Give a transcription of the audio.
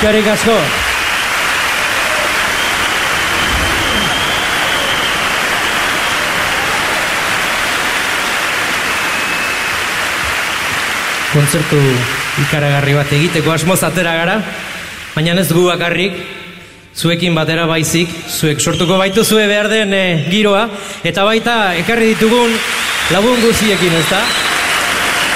Eskerrik asko. Kontzertu ikaragarri bat egiteko asmoz atera gara, baina ez gu bakarrik, zuekin batera baizik, zuek sortuko baitu zue behar den giroa, eta baita ekarri ditugun lagun guziekin, ez da?